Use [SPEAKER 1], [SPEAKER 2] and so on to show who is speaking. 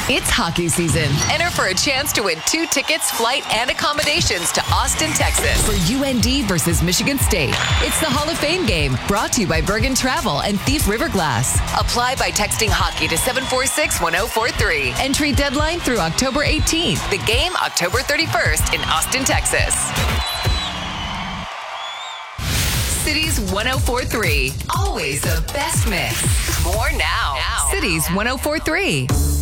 [SPEAKER 1] It's hockey season. Enter for a chance to win 2 tickets, flight, and accommodations to Austin, Texas for UND versus Michigan State. It's the Hall of Fame game, brought to you by Bergen Travel and Thief River Glass. Apply by texting hockey to 746-1043. Entry deadline through October 18th. The game October 31st in Austin, Texas. Cities 104.3. Always the best mix. More now. Cities 104.3.